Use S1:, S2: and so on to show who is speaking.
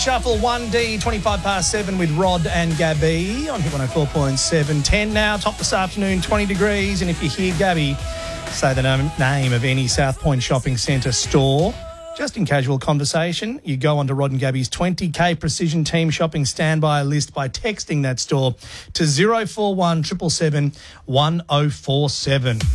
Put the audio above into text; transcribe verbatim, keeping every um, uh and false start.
S1: Shuffle one D, twenty-five past seven with Rod and Gabby on Hit one oh four point seven. ten now, top this afternoon, twenty degrees. And if you hear Gabby say the name, name of any South Point Shopping Centre store, just in casual conversation, you go onto Rod and Gabby's twenty K Precision Team Shopping Standby list by texting that store to zero four one seven seven one oh four seven.